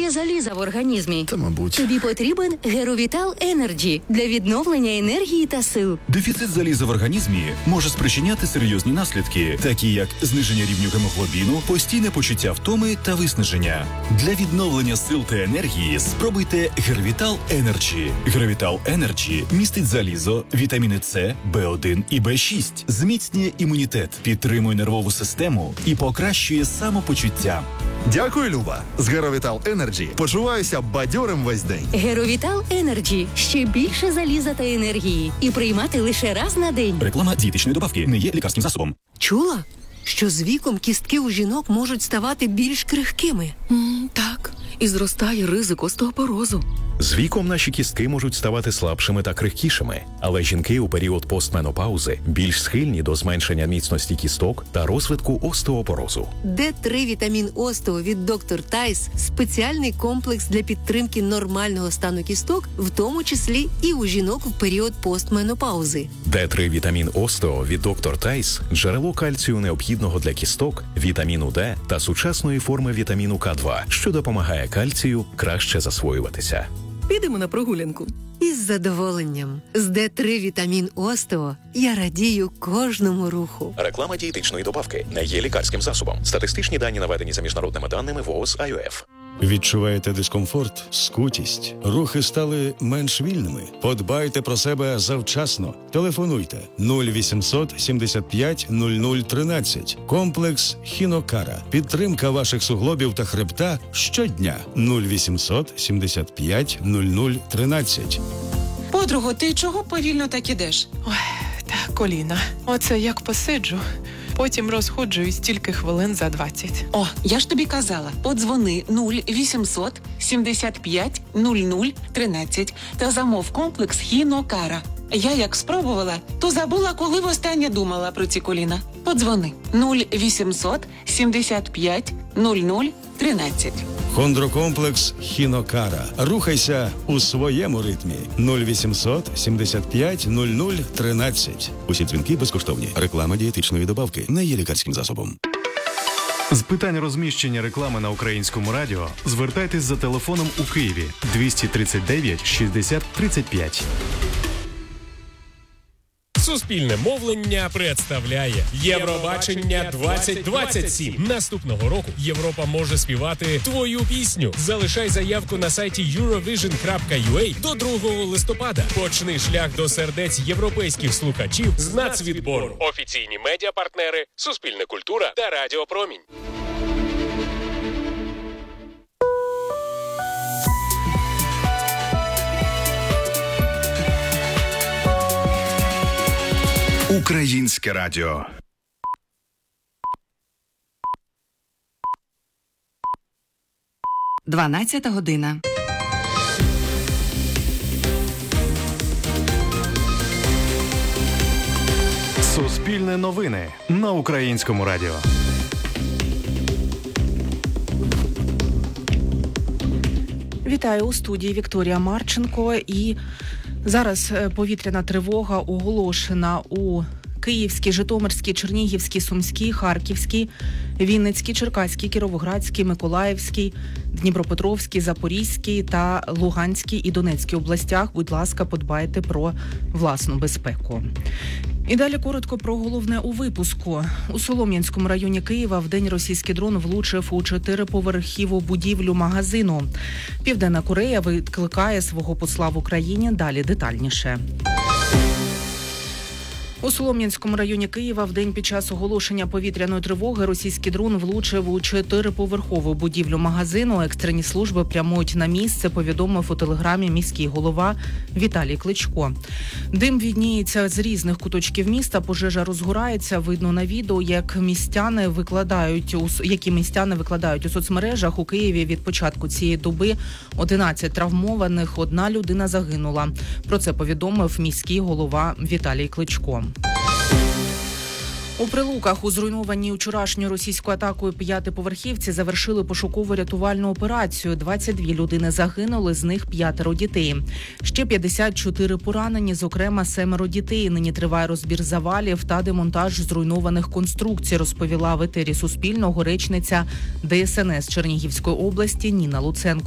бракує заліза в організмі? Та, мабуть. Тобі потрібен Геровітал Енерджі для відновлення енергії та сил. Дефіцит заліза в організмі може спричиняти серйозні наслідки, такі як зниження рівню гемоглобіну, постійне почуття втоми та виснаження. Для відновлення сил та енергії спробуйте Геровітал Енерджі. Геровітал Енерджі містить залізо, вітаміни С, В1 і В6, зміцнює імунітет, підтримує нервову систему і покращує самопочуття. Дякую, Люба. З Геровітал Енерджі почуваюся бадьорим весь день. Геровітал Енерджі – ще більше заліза та енергії. І приймати лише раз на день. Реклама дієтичної добавки не є лікарським засобом. Чула, що з віком кістки у жінок можуть ставати більш крихкими? Так, і зростає ризик остеопорозу. З віком наші кістки можуть ставати слабшими та крихкішими, але жінки у період постменопаузи більш схильні до зменшення міцності кісток та розвитку остеопорозу. Д3 вітамін Остео від Доктор Тайс – спеціальний комплекс для підтримки нормального стану кісток, в тому числі і у жінок в період постменопаузи. Д3 вітамін Остео від Доктор Тайс – джерело кальцію необхідного для кісток, вітаміну Д та сучасної форми вітаміну К2, що допомагає кальцію краще засвоюватися. Підемо на прогулянку. Із задоволенням. З Д3 вітамін Остео я радію кожному руху. Реклама дієтичної добавки не є лікарським засобом. Статистичні дані наведені за міжнародними даними ВООЗ АЮФ. Відчуваєте дискомфорт, скутість, рухи стали менш вільними? Подбайте про себе завчасно. Телефонуйте 0800 75 00 13. Комплекс Хінокара. Підтримка ваших суглобів та хребта щодня. 0800 75 00 13. Подруго, ти чого повільно так ідеш? Ой, та коліна. Оце як посиджу. Потім розходжуюсь тільки хвилин за 20. О, я ж тобі казала, подзвони 0800 75 00 13 та замов комплекс Хінокара. Я як спробувала, то забула, коли востаннє думала про ці коліна. Подзвони 0800 75 00 13. Хондрокомплекс Хінокара. Рухайся у своєму ритмі. 0800 75 00 13. Усі дзвінки безкоштовні. Реклама дієтичної добавки не є лікарським засобом. З питань розміщення реклами на Українському радіо звертайтесь за телефоном у Києві 239 60 35. Суспільне мовлення представляє Євробачення 2027. Наступного року Європа може співати твою пісню. Залишай заявку на сайті eurovision.ua до 2 листопада. Почни шлях до сердець європейських слухачів з нацвідбору. Офіційні медіапартнери Суспільне культура та Радіо Промінь. Українське радіо. Дванадцята година. Суспільне новини на Українському радіо. Вітаю у студії Вікторія Марченко. І зараз повітряна тривога оголошена у Київській, Житомирській, Чернігівській, Сумській, Харківській, Вінницькій, Черкаській, Кіровоградській, Миколаївській, Дніпропетровській, Запорізькій та Луганській і Донецькій областях. Будь ласка, подбайте про власну безпеку. І далі коротко про головне у випуску. У Солом'янському районі Києва вдень російський дрон влучив у 4-поверхіву будівлю магазину. Південна Корея викликає свого посла в Україні. Далі детальніше. У Солом'янському районі Києва вдень під час оголошення повітряної тривоги російський дрон влучив у 4-поверхову будівлю магазину. Екстрені служби прямують на місце, повідомив у телеграмі міський голова Віталій Кличко. Дим відніється з різних куточків міста, пожежа розгорається. Видно на відео, які містяни викладають у соцмережах. У Києві від початку цієї доби 11 травмованих, 1 людина загинула. Про це повідомив міський голова Віталій Кличко. У Прилуках у зруйнованій вчорашньою російською атакою 5-поверхівці завершили пошуково-рятувальну операцію. 22 людини загинули, з них 5 дітей. Ще 54 поранені, зокрема 7 дітей. Нині триває розбір завалів та демонтаж зруйнованих конструкцій, розповіла в етері Суспільного речниця ДСНС Чернігівської області Ніна Луценко.